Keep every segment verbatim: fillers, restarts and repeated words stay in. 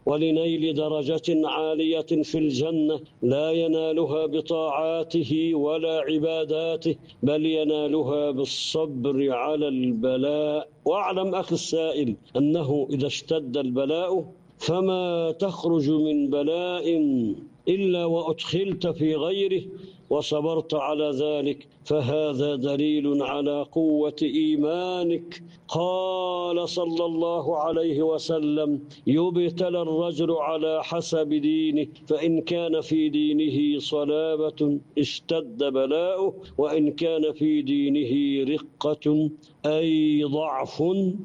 ولنيل درجة عالية في الجنة لا ينالها بطاعاته ولا عباداته، بل ينالها بالصبر على البلاء. واعلم أخي السائل أنه إذا اشتد البلاء فما تخرج من بلاء إلا وأدخلت في غيره وصبرت على ذلك، فهذا دليل على قوة إيمانك. قال صلى الله عليه وسلم: يبتلى الرجل على حسب دينه، فإن كان في دينه صلابة اشتد بلاؤه، وإن كان في دينه رقة أي ضعف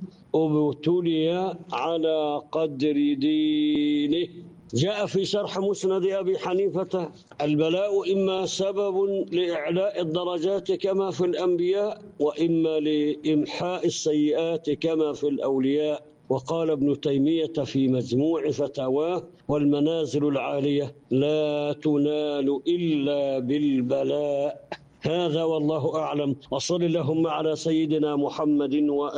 ابتلي على قدر دينه. جاء في شرح مسند أبي حنيفة: البلاء إما سبب لإعلاء الدرجات كما في الأنبياء، وإما لإمحاء السيئات كما في الأولياء. وقال ابن تيمية في مجموع فتاواه: والمنازل العالية لا تنال إلا بالبلاء. هذا والله أعلم، وصل اللهم على سيدنا محمد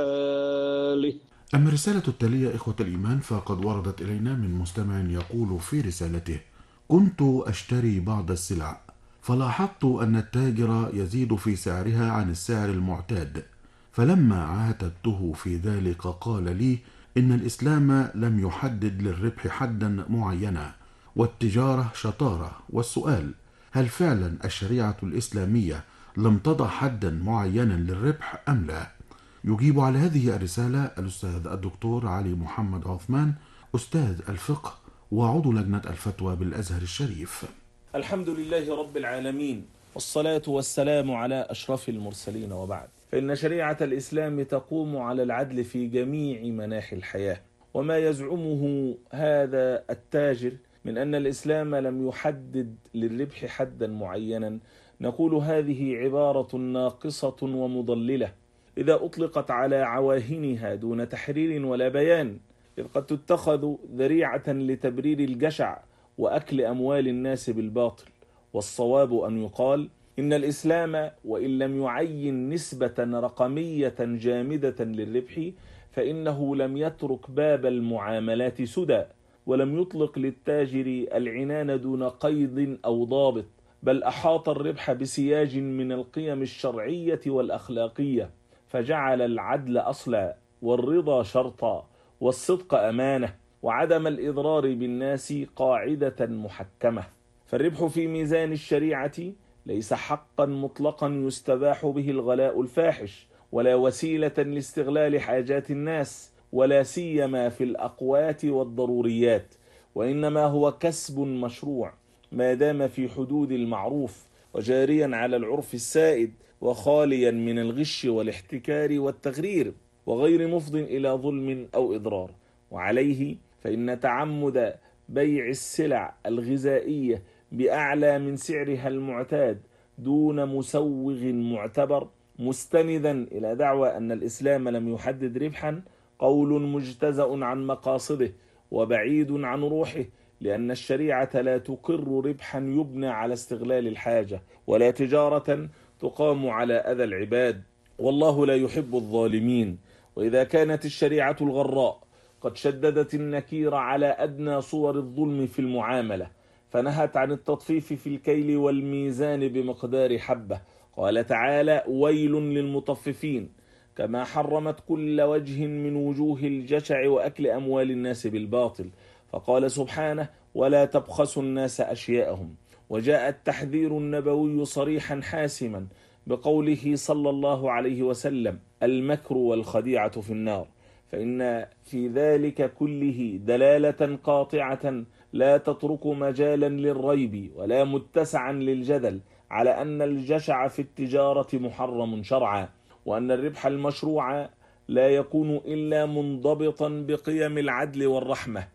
وآله. أما الرسالة التالية إخوة الإيمان فقد وردت إلينا من مستمع يقول في رسالته: كنت أشتري بعض السلع فلاحظت أن التاجر يزيد في سعرها عن السعر المعتاد، فلما عاتبته في ذلك قال لي إن الإسلام لم يحدد للربح حدا معينا، والتجارة شطارة. والسؤال: هل فعلا الشريعة الإسلامية لم تضع حدا معينا للربح أم لا؟ يجيب على هذه الرسالة الأستاذ الدكتور علي محمد عثمان، أستاذ الفقه وعضو لجنة الفتوى بالأزهر الشريف. الحمد لله رب العالمين، والصلاة والسلام على أشرف المرسلين، وبعد، فإن شريعة الإسلام تقوم على العدل في جميع مناحي الحياة. وما يزعمه هذا التاجر من أن الإسلام لم يحدد للربح حدا معينا، نقول هذه عبارة ناقصة ومضللة إذا أطلقت على عواهنها دون تحرير ولا بيان، إذ قد تتخذ ذريعة لتبرير الجشع وأكل أموال الناس بالباطل. والصواب أن يقال إن الإسلام وإن لم يعين نسبة رقمية جامدة للربح، فإنه لم يترك باب المعاملات سدى، ولم يطلق للتاجر العنان دون قيد أو ضابط، بل أحاط الربح بسياج من القيم الشرعية والأخلاقية، فجعل العدل أصلا، والرضا شرطا، والصدق أمانة، وعدم الإضرار بالناس قاعدة محكمة. فالربح في ميزان الشريعة ليس حقا مطلقا يستباح به الغلاء الفاحش، ولا وسيلة لاستغلال حاجات الناس، ولا سيما في الأقوات والضروريات، وإنما هو كسب مشروع ما دام في حدود المعروف، وجاريا على العرف السائد، وخاليا من الغش والاحتكار والتغرير، وغير مفض إلى ظلم أو إضرار. وعليه فإن تعمد بيع السلع الغذائية بأعلى من سعرها المعتاد دون مسوغ معتبر، مستندا إلى دعوى أن الإسلام لم يحدد ربحا، قول مجتزأ عن مقاصده وبعيد عن روحه، لأن الشريعة لا تقر ربحا يبنى على استغلال الحاجة، ولا تجارة تقام على أذى العباد، والله لا يحب الظالمين. وإذا كانت الشريعة الغراء قد شددت النكير على أدنى صور الظلم في المعاملة، فنهت عن التطفيف في الكيل والميزان بمقدار حبة، قال تعالى: ويل للمطففين، كما حرمت كل وجه من وجوه الجشع وأكل أموال الناس بالباطل، فقال سبحانه: ولا تبخسوا الناس أشياءهم. وجاء التحذير النبوي صريحا حاسما بقوله صلى الله عليه وسلم: المكر والخديعة في النار. فإن في ذلك كله دلالة قاطعة لا تترك مجالا للريب ولا متسعا للجدل على أن الجشع في التجارة محرم شرعا، وأن الربح المشروع لا يكون إلا منضبطا بقيم العدل والرحمة،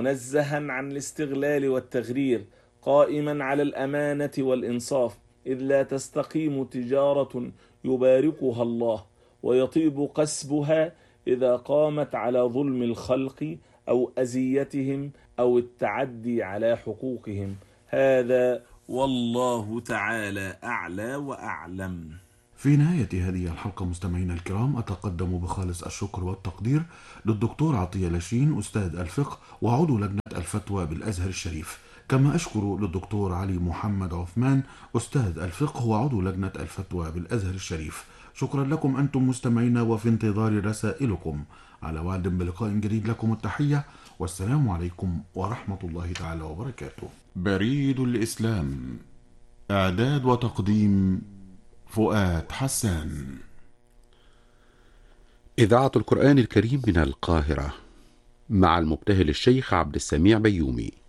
منزها عن الاستغلال والتغرير، قائما على الأمانة والإنصاف، إذ لا تستقيم تجارة يباركها الله ويطيب قسبها إذا قامت على ظلم الخلق أو أذيتهم أو التعدي على حقوقهم. هذا والله تعالى أعلى وأعلم. في نهاية هذه الحلقة مستمعينا الكرام أتقدم بخالص الشكر والتقدير للدكتور عطية لاشين أستاذ الفقه وعضو لجنة الفتوى بالأزهر الشريف، كما أشكر للدكتور علي محمد عثمان أستاذ الفقه وعضو لجنة الفتوى بالأزهر الشريف. شكرا لكم أنتم مستمعينا، وفي انتظار رسائلكم. على وعد بلقاء جديد، لكم التحية والسلام عليكم ورحمة الله تعالى وبركاته. بريد الإسلام، إعداد وتقديم فؤاد حسان. إذاعة القرآن الكريم من القاهرة، مع المبتهل الشيخ عبد السميع بيومي.